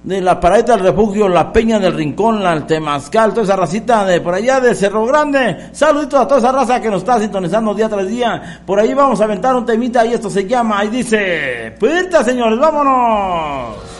de la Paradita del Refugio, la Peña del Rincón, el Temazcal, toda esa racita de por allá de Cerro Grande. Saluditos a toda esa raza que nos está sintonizando día tras día. Por ahí vamos a aventar un temita y esto se llama, y dice, ¡puerta, señores, vámonos!